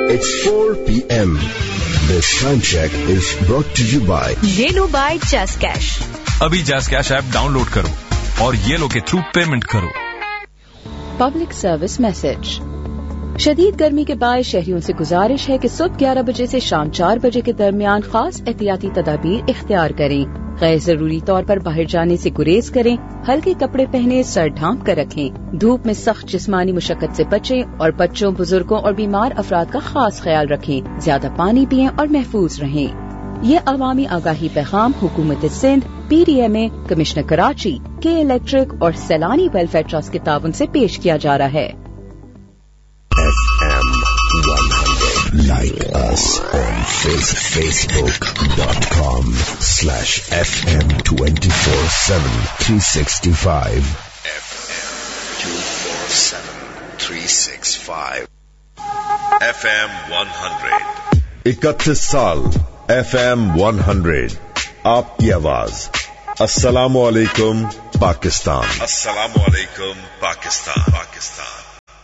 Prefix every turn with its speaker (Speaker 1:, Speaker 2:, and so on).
Speaker 1: It's 4 p.m. This time check is brought to you by
Speaker 2: Yelo by Just Cash.
Speaker 3: अभी Just Cash app download करो और yellow के through payment करो।
Speaker 4: Public service message. शदीद गर्मी के बाद शहरियों से गुजारिश है कि सुबह 11 बजे से शाम 4 बजे के दरमियान खास एहतियाती तदाबीर इख्तियार करें। गैर जरूरी तौर पर बाहर जाने से गुरेज करें। हल्के कपड़े पहने, सर ढांप कर रखें। धूप में सख्त जिस्मानी मुशक्कत से बचें और बच्चों, बुजुर्गों और बीमार अफराद का खास ख्याल रखें। ज्यादा पानी पिएं और महफूज रहें। ये अवामी आगाही पैगाम हुकूमत सिंध, PDMA, कमिश्नर कराची, के इलेक्ट्रिक और सैलानी वेलफेयर ट्रस्ट के ताउन से पेश किया जा रहा है।
Speaker 1: FM 100. Like us on Facebook.com/FM 24/7 365. FM 24/7 365.
Speaker 5: FM 100.
Speaker 6: 31 साल FM 100 आपकी आवाज। अस्सलामु अलैकुम पाकिस्तान।
Speaker 5: अस्सलामु अलैकुम पाकिस्तान।